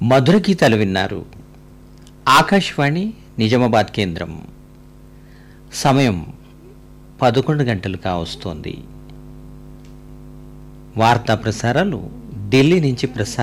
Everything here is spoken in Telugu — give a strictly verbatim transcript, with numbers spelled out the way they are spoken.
మధుర గీతాలు విన్నారు. ఆకాశవాణి నిజామాబాద్ కేంద్రం. సమయం పదకొండు గంటలు కావస్తోంది. వార్తా ప్రసారాలు ఢిల్లీ నుంచి ప్రసారం